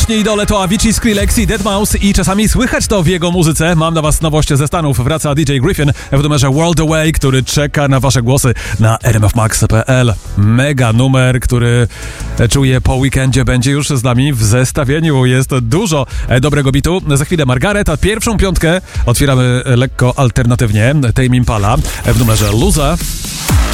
Ostatnie idole to Avicii, Skrillex i Deadmau5 i czasami słychać to w jego muzyce. Mam dla was nowość ze Stanów. Wraca DJ Griffin w numerze World Away, który czeka na wasze głosy na rmfmax.pl. Mega numer, który czuję po weekendzie będzie już z nami w zestawieniu. Jest dużo dobrego bitu. Za chwilę Margaret, a pierwszą piątkę otwieramy lekko alternatywnie. Tame Impala w numerze Loser.